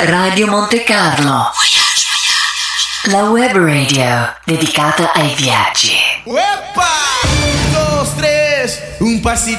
Radio Monte Carlo, la web radio dedicata ai viaggi. Uepa! 1, 2, 3, un pasito